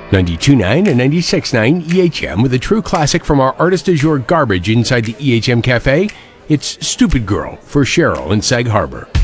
92.9 and 96.9 EHM with a true classic from our artist du jour Garbage inside the EHM Cafe. It's Stupid Girl for Cheryl in Sag Harbor.